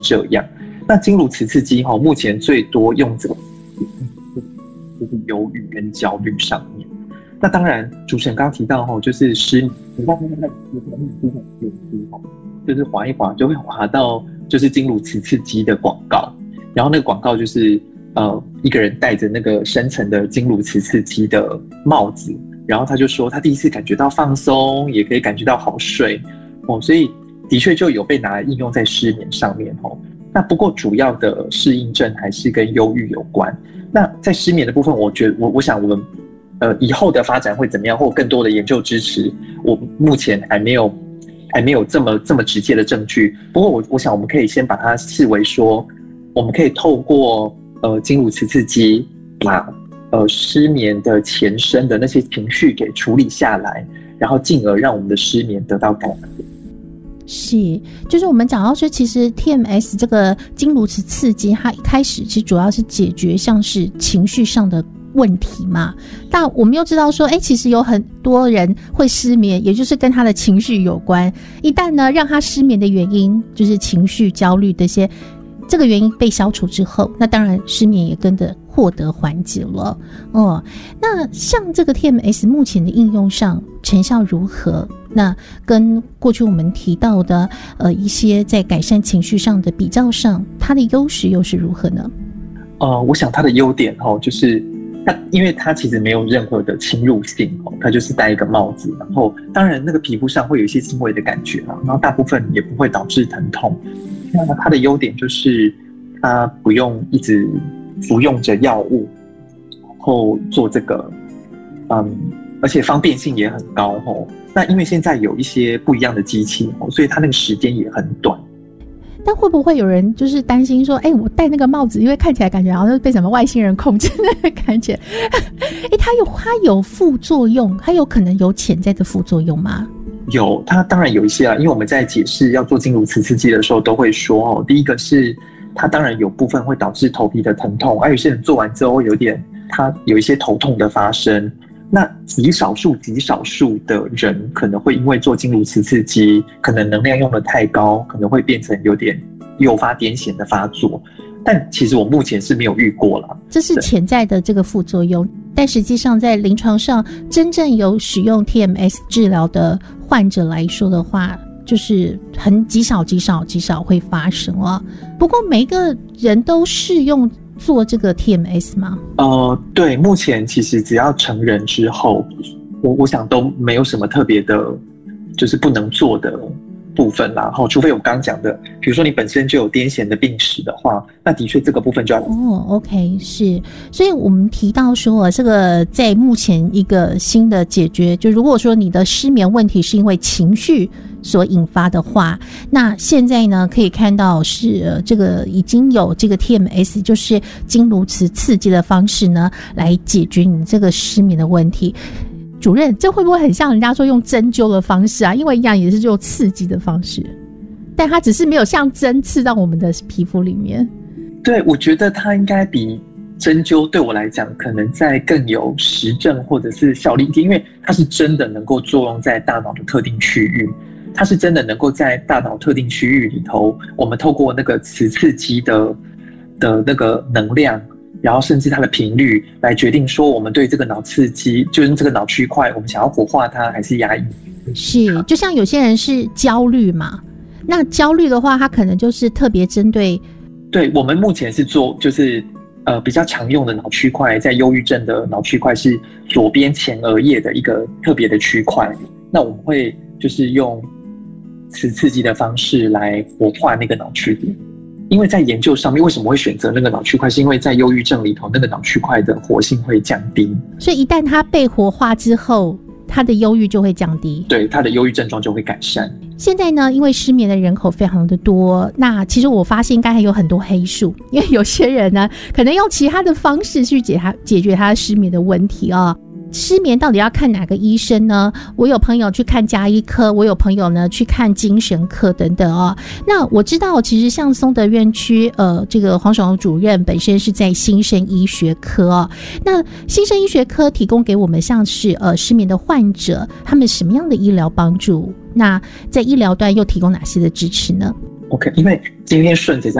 这样。那经颅磁刺激目前最多用者就是忧郁跟焦虑上面。那当然，主持人刚刚提到就是失眠，就是滑一滑就会滑到就是经颅磁刺激的广告，然后那个广告就是一个人戴着那个深层的经颅磁刺激的帽子，然后他就说他第一次感觉到放松，也可以感觉到好睡所以的确就有被拿来应用在失眠上面那不过主要的适应症还是跟忧郁有关。那在失眠的部分，我想我们以后的发展会怎么样，或更多的研究支持，我目前还没有这么直接的证据。不过我想我们可以先把它视为说，我们可以透过经颅磁刺激把失眠的前身的那些情绪给处理下来，然后进而让我们的失眠得到改善。 是，就是我们讲到说，其实 TMS 这个经颅磁刺激，它一开始其实主要是解决像是情绪上的问题嘛。但我们又知道说，其实有很多人会失眠，也就是跟他的情绪有关。一旦呢，让他失眠的原因就是情绪、焦虑这个原因被消除之后，那当然失眠也跟着获得缓解了。那像这个 TMS 目前的应用上成效如何？那跟过去我们提到的一些在改善情绪上的比较上，它的优势又是如何呢？ 我想它的优点就是因为它其实没有任何的侵入性它就是戴一个帽子，然后当然那个皮肤上会有一些轻微的感觉然后大部分也不会导致疼痛。那它的优点就是它不用一直服用着药物，然后做这个而且方便性也很高那因为现在有一些不一样的机器所以它那个时间也很短。 但会不会有人就是担心说，我戴那个帽子，因为看起来感觉好像是被什么外星人控制的感觉它有副作用，它有可能有潜在的副作用吗？ 有，它当然有一些因为我们在解释要做经颅磁刺激的时候都会说第一个是它当然有部分会导致头皮的疼痛，有些人做完之后它有一些头痛的发生。那极少数的人可能会因为做经颅磁刺激，可能能量用得太高，可能会变成有点诱发癫痫的发作。但其实我目前是没有遇过啦， 这是潜在的这个副作用。但实际上在临床上真正有使用 TMS 治疗的患者来说的话，就是很极少会发生不过每一个人都适用做这个 TMS 吗？ 对，目前其实只要成人之后，我想都没有什么特别的，就是不能做的部分啦。除非我刚刚讲的，比如说你本身就有癫痫的病史的话，那的确这个部分就要 OK 是。所以我们提到说这个在目前一个新的解决，就如果说你的失眠问题是因为情绪所引发的话，那现在呢可以看到是这个已经有这个 TMS 就是经颅磁刺激的方式呢来解决你这个失眠的问题。主任，这会不会很像人家说用针灸的方式啊？因为一样也是用刺激的方式，但它只是没有像针刺到我们的皮肤里面。 对，我觉得它应该比针灸对我来讲可能在更有实证或者是效力一点，因为它是真的能够作用在大脑的特定区域，它是真的能够在大脑特定区域里头，我们透过那个磁刺激的那个能量，然后甚至它的频率来决定说我们对这个脑刺激，就是这个脑区块我们想要活化它还是压抑。 是，就像有些人是焦虑嘛，那焦虑的话它可能就是特别针对。 对，我们目前是做就是比较常用的脑区块，在忧郁症的脑区块是左边前额叶的一个特别的区块，那我们会就是用磁刺激的方式来活化那个脑区点。因为在研究上面为什么会选择那个脑区块，是因为在忧郁症里头那个脑区块的活性会降低， 所以一旦它被活化之后，它的忧郁就会降低， 对，它的忧郁症状就会改善。 现在呢，因为失眠的人口非常的多，那其实我发现应该还有很多黑数，因为有些人呢可能用其他的方式去解决他失眠的问题失眠到底要看哪个医生呢？我有朋友去看家医科，我有朋友呢去看精神科等等那我知道其实像松德院区这个黄爽荣主任本身是在新生医学科那新生医学科提供给我们像是失眠的患者他们什么样的医疗帮助？那在医疗端又提供哪些的支持呢？ OK，因为今天顺着这